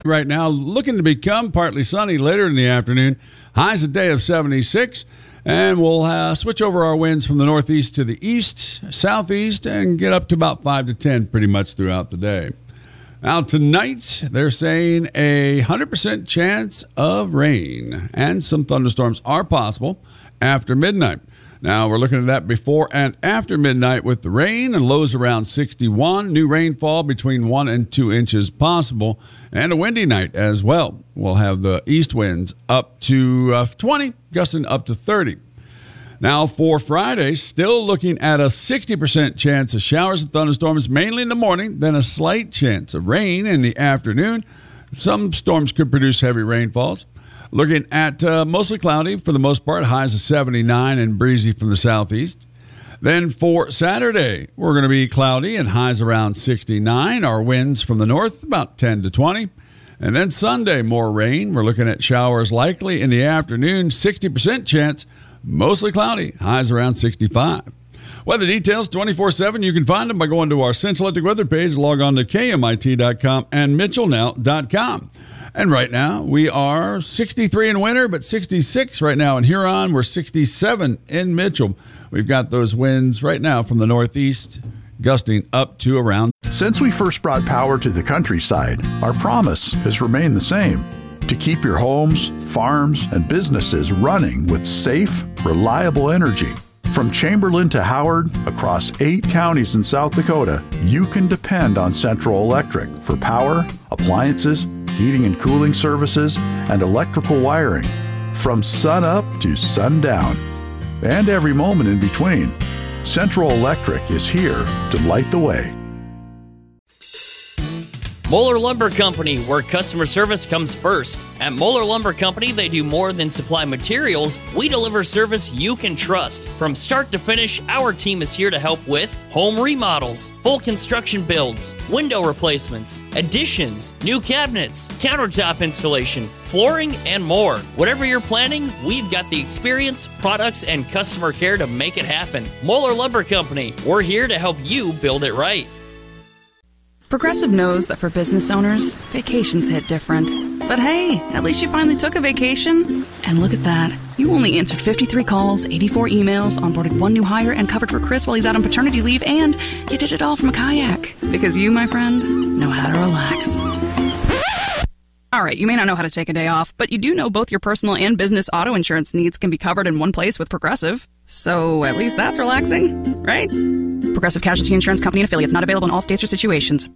Right now, looking to become partly sunny later in the afternoon. Highs a day of 76. And we'll switch over our winds from the northeast to the east, southeast, and get up to about 5 to 10 pretty much throughout the day. Now, tonight, they're saying a 100% chance of rain, and some thunderstorms are possible after midnight. Now, we're looking at that before and after midnight with the rain and lows around 61. New rainfall between 1 and 2 inches possible, and a windy night as well. We'll have the east winds up to 20, gusting up to 30. Now, for Friday, still looking at a 60% chance of showers and thunderstorms, mainly in the morning, then a slight chance of rain in the afternoon. Some storms could produce heavy rainfalls. Looking at mostly cloudy for the most part, highs of 79 and breezy from the southeast. Then for Saturday, we're going to be cloudy and highs around 69. Our winds from the north about 10 to 20. And then Sunday, more rain. We're looking at showers likely in the afternoon, 60% chance. Mostly cloudy, highs around 65. Weather details 24/7. You can find them by going to our Central Electric weather page. Log on to KMIT.com and MitchellNow.com. And right now, we are 63 in winter, but 66 right now in Huron. We're 67 in Mitchell. We've got those winds right now from the northeast, gusting up to around. Since we first brought power to the countryside, our promise has remained the same. To keep your homes, farms, and businesses running with safe, reliable energy. From Chamberlain to Howard, across 8 counties in South Dakota, you can depend on Central Electric for power, appliances, heating and cooling services, and electrical wiring. From sun up to sundown, and every moment in between, Central Electric is here to light the way. Moeller Lumber Company, where customer service comes first. At Moeller Lumber Company, they do more than supply materials. We deliver service you can trust. From start to finish, our team is here to help with home remodels, full construction builds, window replacements, additions, new cabinets, countertop installation, flooring, and more. Whatever you're planning, we've got the experience, products, and customer care to make it happen. Moeller Lumber Company, we're here to help you build it right. Progressive knows that for business owners, vacations hit different. But hey, at least you finally took a vacation. And look at that. You only answered 53 calls, 84 emails, onboarded 1 new hire, and covered for Chris while he's out on paternity leave, and you did it all from a kayak. Because you, my friend, know how to relax. All right, you may not know how to take a day off, but you do know both your personal and business auto insurance needs can be covered in one place with Progressive. So at least that's relaxing, right? Progressive Casualty Insurance Company and affiliates, not available in all states or situations.